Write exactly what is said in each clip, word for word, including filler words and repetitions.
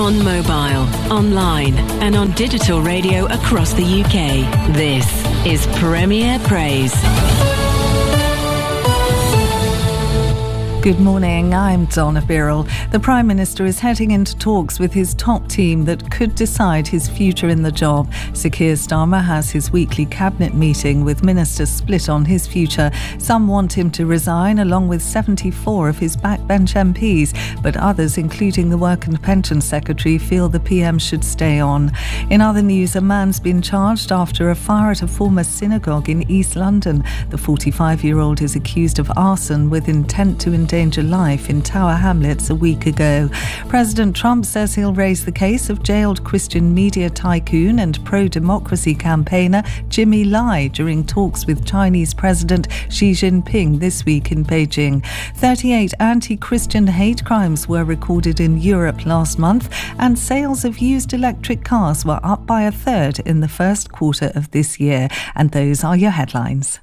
On mobile, online and on digital radio across the U K. This is Premier Praise. Good morning, I'm Donna Birrell. The Prime Minister is heading into talks with his top team that could decide his future in the job. Sir Keir Starmer has his weekly cabinet meeting with ministers split on his future. Some want him to resign, along with seventy-four of his backbench M Ps, but others, including the Work and Pensions Secretary, feel the P M should stay on. In other news, a man's been charged after a fire at a former synagogue in East London. The forty-five-year-old is accused of arson with intent to endanger life in Tower Hamlets a week ago. President Trump says he'll raise the case of jailed Christian media tycoon and pro-democracy campaigner Jimmy Lai during talks with Chinese President Xi Jinping this week in Beijing. thirty-eight anti-Christian hate crimes were recorded in Europe last month, and sales of used electric cars were up by a third in the first quarter of this year. And those are your headlines.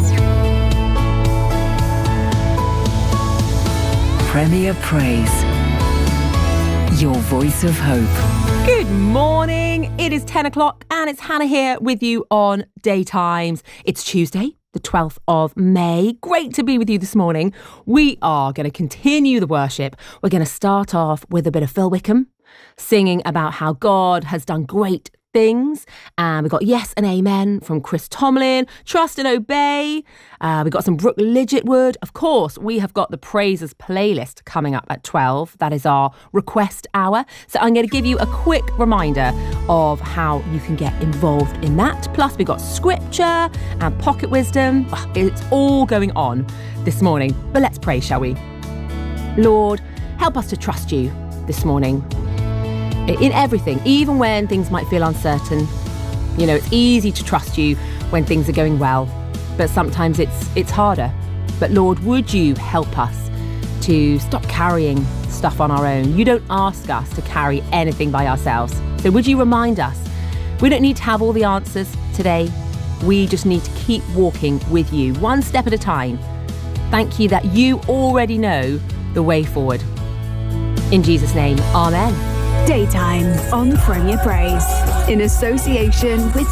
Premier Praise, your voice of hope. Good morning. It is ten o'clock and it's Hannah here with you on Daytimes. It's Tuesday, the twelfth of May. Great to be with you this morning. We are going to continue the worship. We're going to start off with a bit of Phil Wickham singing about how God has done great things. And we've got Yes and Amen from Chris Tomlin, Trust and Obey. Uh, we've got some Brooke Lidgetwood. Of course, we have got the Praises playlist coming up at twelve. That is our request hour. So I'm going to give you a quick reminder of how you can get involved in that. Plus, we've got scripture and pocket wisdom. It's all going on this morning. But let's pray, shall we? Lord, help us to trust you this morning. In everything, even when things might feel uncertain. You know, it's easy to trust you when things are going well, but sometimes it's it's harder. But Lord, would you help us to stop carrying stuff on our own? You don't ask us to carry anything by ourselves. So would you remind us, we don't need to have all the answers today. We just need to keep walking with you, one step at a time. Thank you that you already know the way forward. In Jesus' name, amen. Daytimes on Premier Praise, in association with